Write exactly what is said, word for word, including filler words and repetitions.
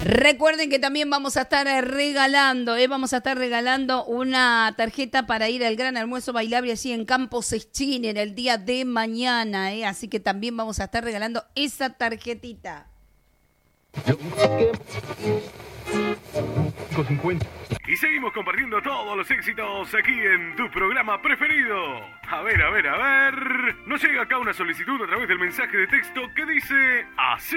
Recuerden que también vamos a estar regalando, eh, vamos a estar regalando una tarjeta para ir al gran almuerzo bailable así en Campos Sechín en el día de mañana, eh, así que también vamos a estar regalando esa tarjetita. Y seguimos compartiendo todos los éxitos aquí en tu programa preferido. A ver, a ver, a ver. Nos llega acá una solicitud a través del mensaje de texto que dice así.